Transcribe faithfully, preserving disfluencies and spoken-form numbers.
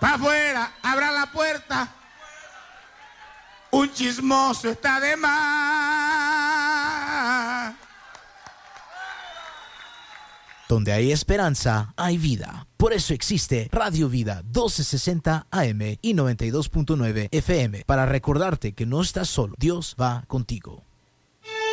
Pa' afuera, abra la puerta. Un chismoso está de más. Donde hay esperanza, hay vida. Por eso existe Radio Vida doce sesenta A M y noventa y dos punto nueve F M. Para recordarte que no estás solo. Dios va contigo.